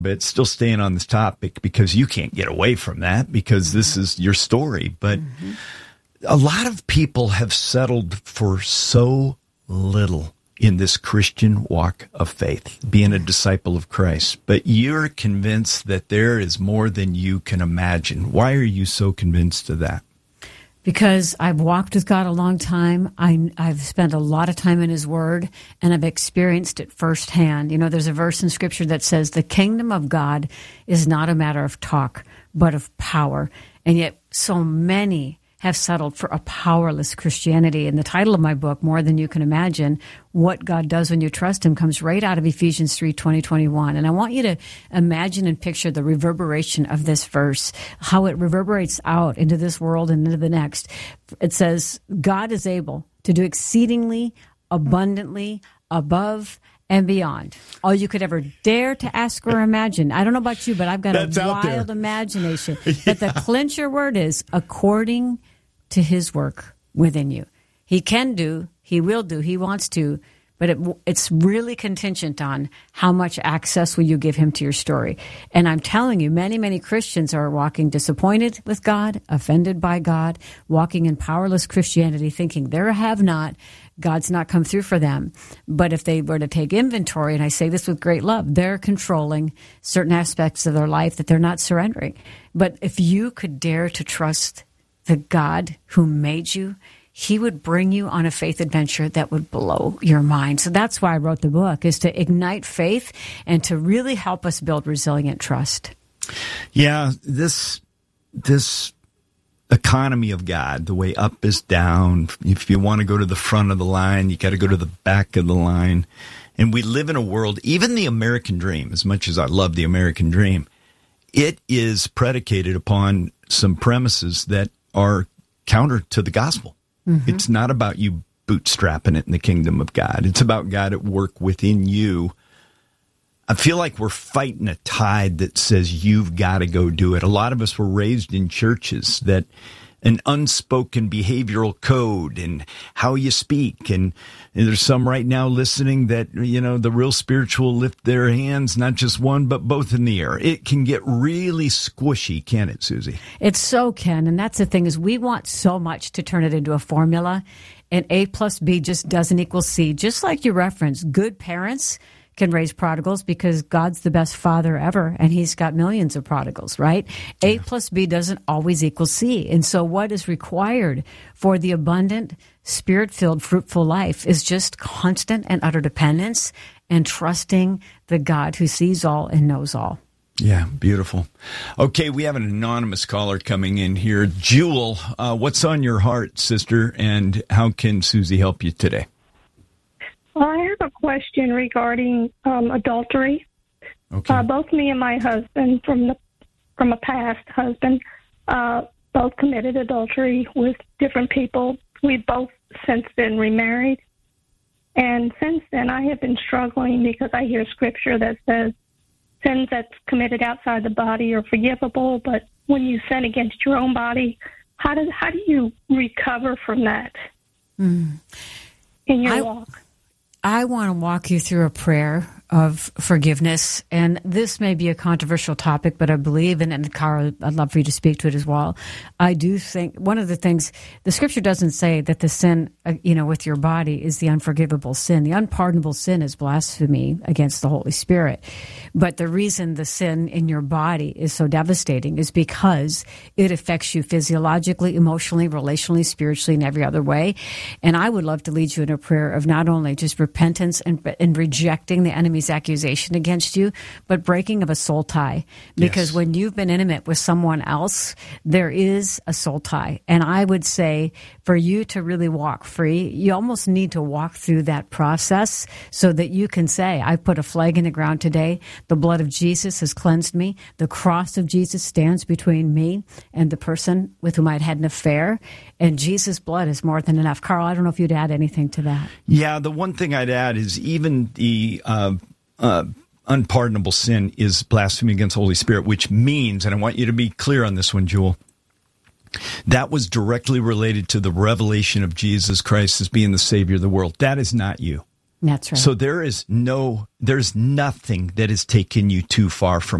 but still staying on this topic because you can't get away from that because this is your story. But a lot of people have settled for so little in this Christian walk of faith, being a disciple of Christ. But you're convinced that there is more than you can imagine. Why are you so convinced of that? Because I've walked with God a long time. I've spent a lot of time in His Word, and I've experienced it firsthand. You know, there's a verse in Scripture that says the kingdom of God is not a matter of talk, but of power. And yet so many have settled for a powerless Christianity. And the title of my book, More Than You Can Imagine, What God Does When You Trust Him, comes right out of Ephesians 3:20-21. And I want you to imagine and picture the reverberation of this verse, how it reverberates out into this world and into the next. It says, God is able to do exceedingly abundantly above and beyond all you could ever dare to ask or imagine. I don't know about you, but I've got a wild imagination. Yeah. But the clincher word is according to His work within you. He can do, He will do, He wants to, but it's really contingent on how much access will you give Him to your story. And I'm telling you, many, many Christians are walking disappointed with God, offended by God, walking in powerless Christianity, thinking they're a have-not, God's not come through for them. But if they were to take inventory, and I say this with great love, they're controlling certain aspects of their life that they're not surrendering. But if you could dare to trust the God who made you, He would bring you on a faith adventure that would blow your mind. So that's why I wrote the book, is to ignite faith and to really help us build resilient trust. Yeah, this economy of God, the way up is down. If you want to go to the front of the line, you got to go to the back of the line. And we live in a world, even the American dream, as much as I love the American dream, it is predicated upon some premises that are counter to the gospel. Mm-hmm. It's not about you bootstrapping it in the kingdom of God. It's about God at work within you. I feel like we're fighting a tide that says you've got to go do it. A lot of us were raised in churches that an unspoken behavioral code and how you speak. And there's some right now listening that, you know, the real spiritual lift their hands, not just one, but both in the air. It can get really squishy, can't it, Susie? It so can. And that's the thing, is we want so much to turn it into a formula. And A plus B just doesn't equal C. Just like you referenced, good parents can raise prodigals because God's the best father ever, and He's got millions of prodigals, right? A plus B doesn't always equal C. And so what is required for the abundant, spirit-filled, fruitful life is just constant and utter dependence and trusting the God who sees all and knows all. Yeah, beautiful. Okay, we have an anonymous caller coming in here. Jewel, what's on your heart, sister, and how can Susie help you today? Well, I have a question regarding adultery. Okay. Both me and my husband, from a past husband, both committed adultery with different people. We've both since then remarried. And since then, I have been struggling because I hear scripture that says sins that's committed outside the body are forgivable, but when you sin against your own body, how do you recover from that in your walk? I want to walk you through a prayer of forgiveness, and this may be a controversial topic, but I believe in it, and Carl, I'd love for you to speak to it as well. I do think one of the things, the scripture doesn't say that the sin, with your body is the unforgivable sin. The unpardonable sin is blasphemy against the Holy Spirit. But the reason the sin in your body is so devastating is because it affects you physiologically, emotionally, relationally, spiritually, in every other way. And I would love to lead you in a prayer of not only just repentance and rejecting the enemy's accusation against you, but breaking of a soul tie. Because when you've been intimate with someone else, there is a soul tie. And I would say for you to really walk free, you almost need to walk through that process so that you can say, I put a flag in the ground today. The blood of Jesus has cleansed me. The cross of Jesus stands between me and the person with whom I'd had an affair. And Jesus' blood is more than enough. Carl, I don't know if you'd add anything to that. Yeah, the one thing I'd add is even the unpardonable sin is blasphemy against the Holy Spirit, which means, and I want you to be clear on this one, Jewel, that was directly related to the revelation of Jesus Christ as being the Savior of the world. That is not you. That's right. So there's nothing that has taken you too far from